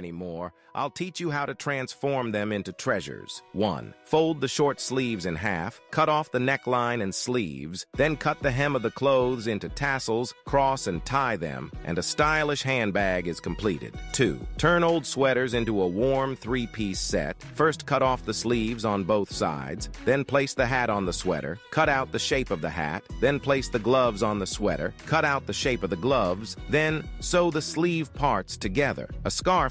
anymore, I'll teach you how to transform them into treasures. 1. Fold the short sleeves in half, cut off the neckline and sleeves, then cut the hem of the clothes into tassels, cross and tie them, and a stylish handbag is completed. 2. Turn old sweaters into a warm 3-piece set. First cut off the sleeves on both sides, then place the hat on the sweater, cut out the shape of the hat, then place the gloves on the sweater, cut out the shape of the gloves, then sew the sleeve parts together. A scarf